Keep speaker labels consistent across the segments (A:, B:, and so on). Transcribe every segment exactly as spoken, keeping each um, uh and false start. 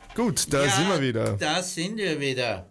A: Gut, da
B: ja,
A: sind wir wieder.
B: Da sind wir wieder.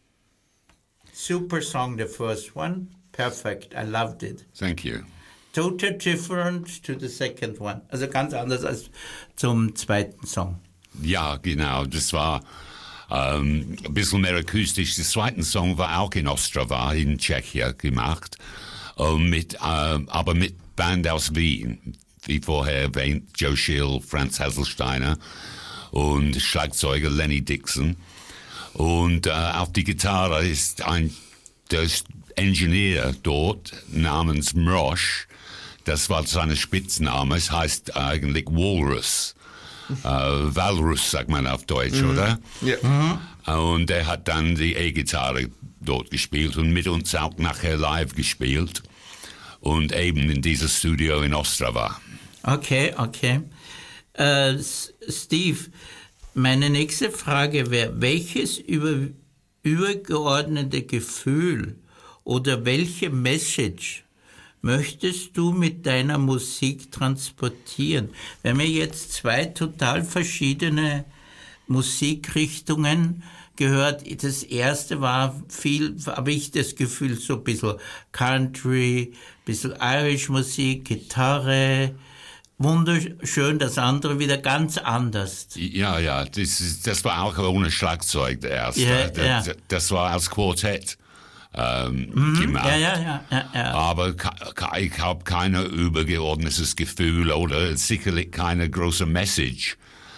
B: Super song, the first one. Perfect. I loved it.
C: Thank you.
B: Total different to the second one. Also ganz anders als zum zweiten Song.
C: Ja, genau. Das war ähm, ein bisschen mehr akustisch. Der zweite Song war auch in Ostrava, in Tschechien gemacht. Und mit, ähm, aber mit Band aus Wien. Wie vorher erwähnt, Joe Schill, Franz Hasselsteiner und Schlagzeuger Lenny Dixon. Und äh, auf die Gitarre ist ein der Ingenieur dort namens Mrosch. Das war sein Spitzname. Es heißt eigentlich Walrus. äh, Walrus sagt man auf Deutsch, mhm. oder?
A: Ja.
C: Mhm. Und er hat dann die E-Gitarre dort gespielt und mit uns auch nachher live gespielt. Und eben in dieses Studio in Ostrava.
B: Okay, okay. Äh, Steve, meine nächste Frage wäre, welches über, übergeordnete Gefühl oder welche Message möchtest du mit deiner Musik transportieren? Wir haben ja jetzt zwei total verschiedene Musikrichtungen gehört. Das erste war viel, habe ich das Gefühl, so ein bisschen Country, ein bisschen Irish Musik, Gitarre, wunderschön, das andere wieder ganz anders.
C: Ja, ja, das, ist, das war auch ohne Schlagzeug der erste.
B: Ja,
C: das,
B: ja.
C: das war als Quartett ähm,
B: mhm,
C: gemacht.
B: Ja, ja, ja, ja, ja.
C: Aber ich habe kein übergeordnetes Gefühl oder sicherlich keine große Message.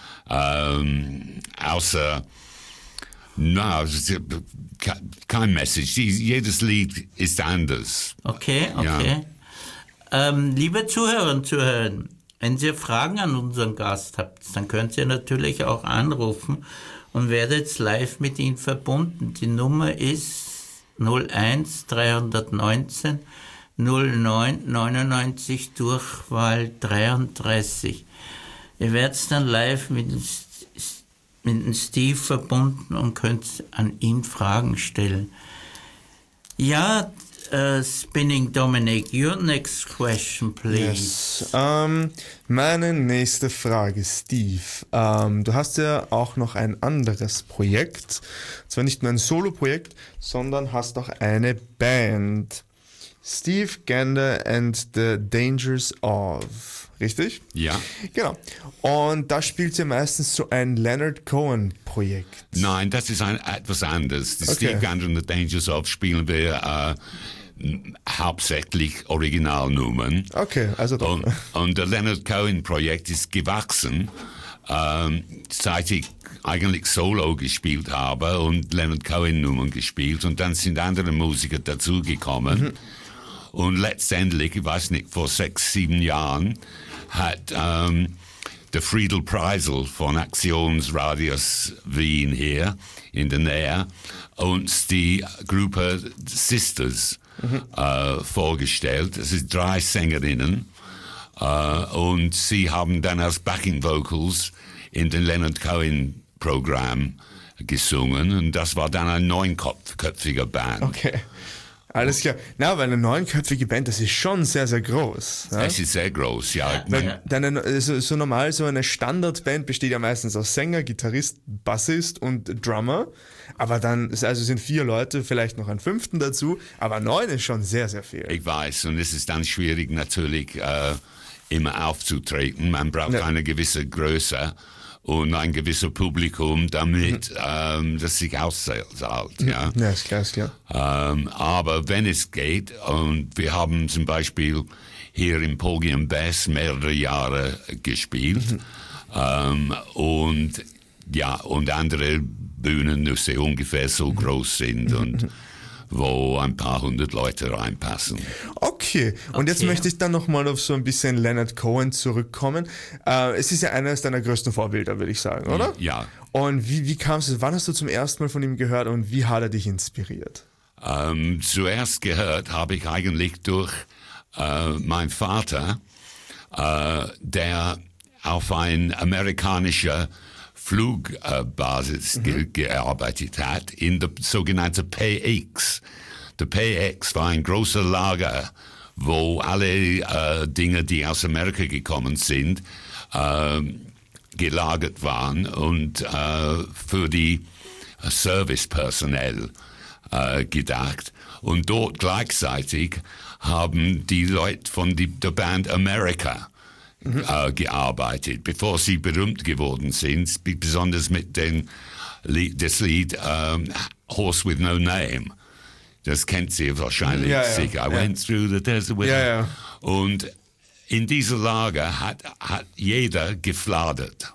C: Ähm, außer, na, kein Message. Jedes Lied ist anders.
B: Okay, okay. Ja. Ähm, liebe Zuhörer und Zuhörer, wenn ihr Fragen an unseren Gast habt, dann könnt ihr natürlich auch anrufen und werdet live mit ihm verbunden. Die Nummer ist null eins drei neunzehn null neun neunundneunzig Durchwahl dreiunddreißig. Ihr werdet dann live mit, mit dem Steve verbunden und könnt an ihn Fragen stellen. Ja, Uh, Spinning Dominic, your next question, please.
A: Yes. Um, meine nächste Frage, Steve. Um, du hast ja auch noch ein anderes Projekt. Zwar nicht nur ein Solo-Projekt, sondern hast auch eine Band. Steve Gander and the Dangers of. Richtig?
C: Ja.
A: Genau. Und da spielt ihr meistens so ein Leonard Cohen-Projekt.
C: Nein, das ist ein, etwas anderes. Die
A: Okay.
C: Steve Gander and the Dangers of spielen wir äh, hauptsächlich Originalnummern.
A: Okay, also doch.
C: Und, und das Leonard Cohen-Projekt ist gewachsen, ähm, seit ich eigentlich Solo gespielt habe und Leonard Cohen-Nummern gespielt. Und dann sind andere Musiker dazugekommen. Mhm. Und letztendlich, ich weiß nicht, vor sechs, sieben Jahren hat ähm, der Friedel Preisel von Aktionsradius Wien hier in der Nähe uns die Gruppe Sisters mhm. äh, vorgestellt. Es sind drei Sängerinnen äh, und sie haben dann als Backing Vocals in den Leonard Cohen Programm gesungen und das war dann ein neunköpfiger Band.
A: Okay. Alles klar. Na, weil eine neunköpfige Band, das ist schon sehr, sehr groß. Ja?
C: Es ist sehr groß, ja.
A: Weil deine, so, so normal, so eine Standardband besteht ja meistens aus Sänger, Gitarrist, Bassist und Drummer. Aber dann, also sind vier Leute, vielleicht noch einen fünften dazu, aber neun ist schon sehr, sehr viel.
C: Ich weiß, und es ist dann schwierig natürlich, äh, immer aufzutreten. Man braucht ja. eine gewisse Größe und ein gewisses Publikum, damit mhm. ähm, das sich auszahlt. Ja,
A: ja ist klar, ist klar.
C: Ähm, aber wenn es geht, und wir haben zum Beispiel hier im Pogium Bass mehrere Jahre gespielt mhm. ähm, und ja, und andere Bühnen, die ungefähr so mhm. groß sind mhm. und wo ein paar hundert Leute reinpassen.
A: Okay, und okay. Jetzt möchte ich dann nochmal auf so ein bisschen Leonard Cohen zurückkommen. Äh, es ist ja eines deiner größten Vorbilder, würde ich sagen, oder?
C: Ja.
A: Und wie, wie kam es, wann hast du zum ersten Mal von ihm gehört und wie hat er dich inspiriert?
C: Ähm, zuerst gehört habe ich eigentlich durch äh, meinen Vater, äh, der auf ein amerikanischer Flugbasis mhm. ge- gearbeitet hat, in der sogenannten P X. Der P X war ein großer Lager, wo alle äh, Dinge, die aus Amerika gekommen sind, äh, gelagert waren und äh, für die Servicepersonal äh, gedacht. Und dort gleichzeitig haben die Leute von die, der Band America mhm. äh, gearbeitet, bevor sie berühmt geworden sind, besonders mit dem Lied, das Lied ähm, Horse with No Name. Das kennt sie wahrscheinlich
A: ja, ja,
C: sicher. I
A: ja.
C: went through the desert with
A: ja, ja.
C: Und in dieser Lage hat, hat jeder gefladert.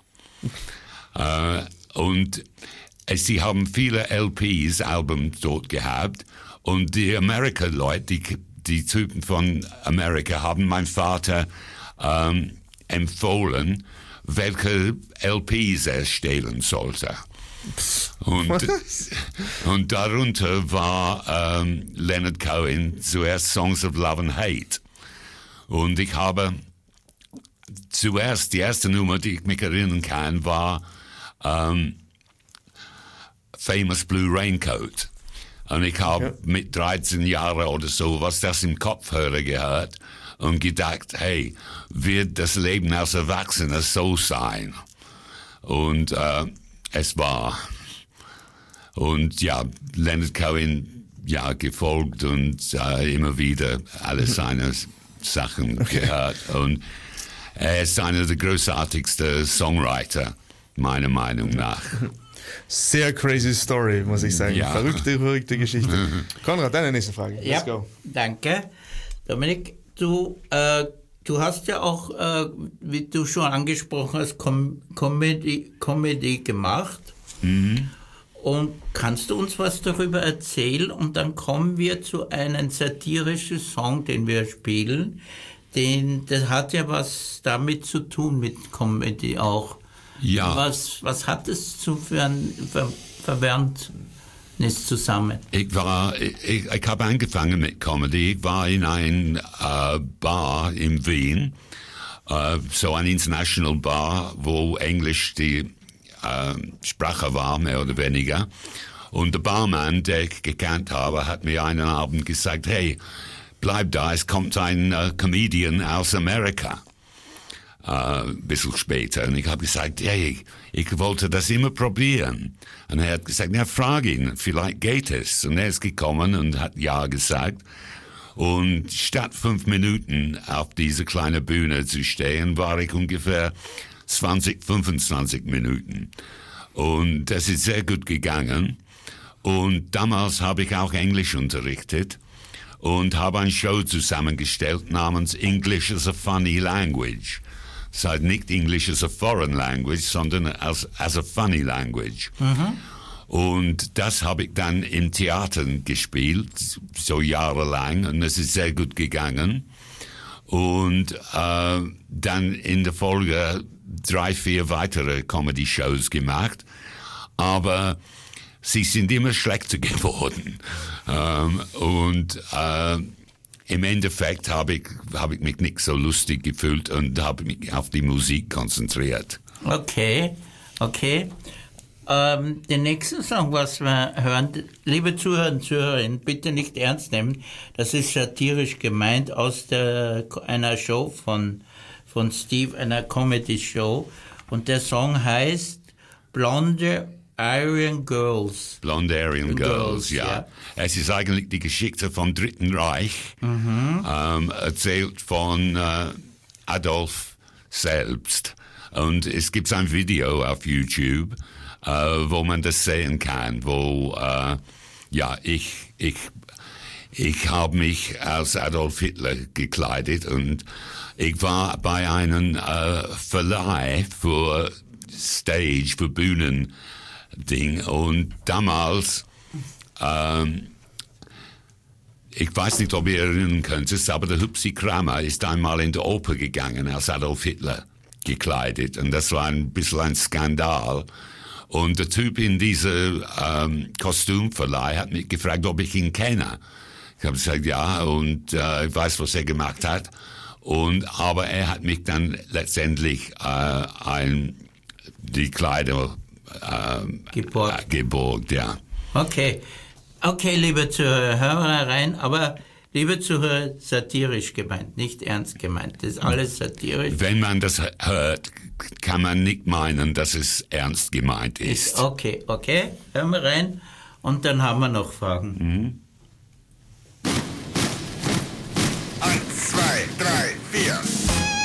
C: äh, und es, sie haben viele L Ps, Alben dort gehabt. Und die America-Leute, die, die Typen von Amerika, haben mein Vater ähm, empfohlen, welche L Ps er stehlen sollte. Und, und darunter war ähm, Leonard Cohen zuerst Songs of Love and Hate. Und ich habe zuerst, die erste Nummer, die ich mich erinnern kann, war ähm, Famous Blue Raincoat. Und ich habe ja. mit dreizehn Jahren oder so was das im Kopfhörer gehört und gedacht, hey, wird das Leben als Erwachsener so sein? Und äh, es war. Und ja, Leonard Cohen, ja, gefolgt und äh, immer wieder alle seine Sachen okay. gehört. Und er ist einer der großartigsten Songwriter, meiner Meinung nach.
A: Sehr crazy Story, muss ich sagen. Ja. Verrückte, verrückte Geschichte. Konrad, deine nächste Frage. Let's
B: ja,
A: go.
B: Danke. Dominik, du, äh, du hast ja auch, äh, wie du schon angesprochen hast, Com- Comedy, Comedy gemacht.
C: Mhm.
B: Und kannst du uns was darüber erzählen? Und dann kommen wir zu einem satirischen Song, den wir spielen. Den, das hat ja was damit zu tun mit Comedy auch.
C: Ja.
B: Was, was hat es zu für ein Ver- Verwandtnis zusammen?
C: Ich war, ich, ich habe angefangen mit Comedy. Ich war in ein äh, Bar in Wien, äh, so ein International Bar, wo Englisch die äh, Sprache war, mehr oder weniger. Und der Barmann, der ich gekannt habe, hat mir einen Abend gesagt, hey, bleib da, es kommt ein äh, Comedian aus Amerika. Uh, ein bisschen später. Und ich habe gesagt, hey, ich wollte das immer probieren. Und er hat gesagt, ja, frag ihn, vielleicht geht es. Und er ist gekommen und hat ja gesagt. Und statt fünf Minuten auf dieser kleinen Bühne zu stehen, war ich ungefähr zwanzig, fünfundzwanzig Minuten. Und das ist sehr gut gegangen. Und damals habe ich auch Englisch unterrichtet und habe eine Show zusammengestellt namens English as a Funny Language. Es heißt nicht English as a foreign language, sondern as, as a funny language. Mhm. Und das habe ich dann im Theater gespielt, so jahrelang, und es ist sehr gut gegangen. Und äh, dann in der Folge drei, vier weitere Comedy-Shows gemacht, aber sie sind immer schlechter geworden. Ähm, und äh, Im Endeffekt habe ich, habe ich mich nicht so lustig gefühlt und habe mich auf die Musik konzentriert.
B: Okay, okay. Ähm, den nächsten Song, was wir hören, liebe Zuhörer und Zuhörerinnen, bitte nicht ernst nehmen. Das ist satirisch gemeint aus der, einer Show von, von Steve, einer Comedy-Show. Und der Song heißt Blonde Aryan Girls.
C: Blonde Aryan Girls,
B: Girls
C: ja.
B: ja.
C: Es ist eigentlich die Geschichte vom Dritten Reich,
B: Mhm.
C: ähm, erzählt von äh, Adolf selbst. Und es gibt ein Video auf YouTube, äh, wo man das sehen kann, wo, äh, ja, ich, ich, ich habe mich als Adolf Hitler gekleidet und ich war bei einem äh, Verleih für Stage, für Bühnen, Ding. Und damals, ähm, ich weiß nicht, ob ihr erinnern könnt, aber der Hupsi Kramer ist einmal in der Oper gegangen als Adolf Hitler gekleidet. Und das war ein bisschen ein Skandal. Und der Typ in dieser ähm, Kostümverleih hat mich gefragt, ob ich ihn kenne. Ich habe gesagt, ja, und äh, ich weiß, was er gemacht hat. Und aber er hat mich dann letztendlich äh, ein, die Kleider Ähm,
B: geborgt.
C: Geborgt, ja.
B: Okay, okay, liebe Zuhörer, rein, aber Liebe Zuhörer, satirisch gemeint, nicht ernst gemeint. Das ist alles satirisch.
C: Wenn man das hört, kann man nicht meinen, dass es ernst gemeint ist.
B: Okay, okay, hören wir rein und dann haben wir noch Fragen.
C: Mhm.
D: Eins, zwei, drei, vier.